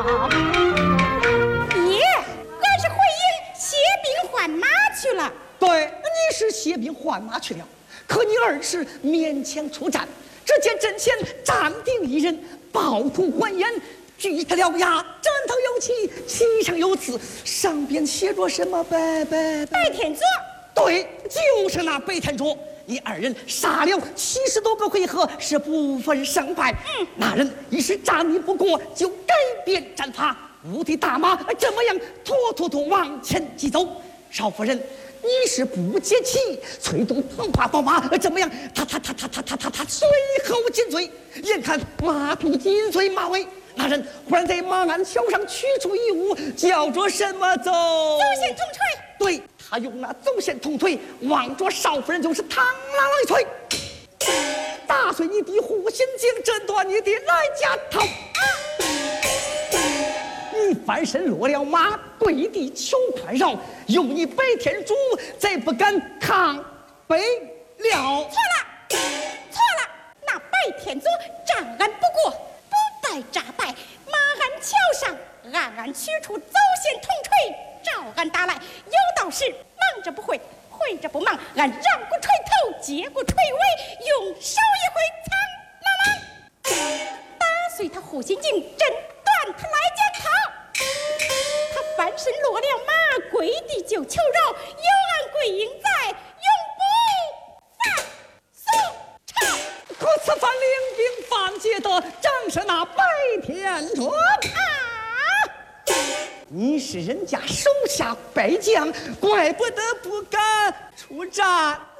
爷，俺是回营歇兵换马去了。 对，你是歇兵换马去了，可你儿是勉强出战。只见阵前站定一人，抱头还眼，举他獠牙，枕头有旗，旗上有字，上边写着什么？白天佐。 对，就是那白天佐。你二人杀了70多个回合，是不分胜败。那人一时战你不过，就改变战法，无敌大马怎么样？拖往前疾走。少夫人，你是不解气，催动唐花宝马怎么样？他随后紧追，眼看马途紧随马尾，那人忽然在马鞍桥上取出一物，叫做什么走线铜锤。 对，他用那走线铜锤望着少夫人，就是螳螂一锤，打碎你的护心镜，震断你的来家头。你翻身落了马，跪地求宽饶，有你白天主，再不敢抗北了。 错了，那白天佐战俺不过，不待诈败，马鞍桥上暗暗取出走线铜锤，照俺打来。有道是忙着不会，会着不忙，俺让过锤头，接过锤尾，用手一挥，苍啷啷，打碎他护心镜，震断他来家头。他翻身落了马，跪地就求饶，有俺桂英在，永不放松手。 可此番领兵放劫的正是那白天佐你是人家手下败将，怪不得不敢出战。